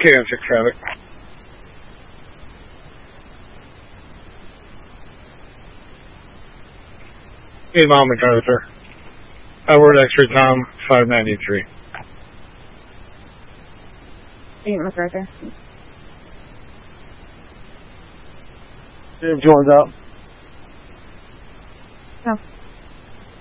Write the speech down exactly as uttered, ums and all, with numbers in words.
K M six traffic. Eight mile MacArthur. Edward X-ray Tom five ninety-three. Eight MacArthur. James Jones out. No.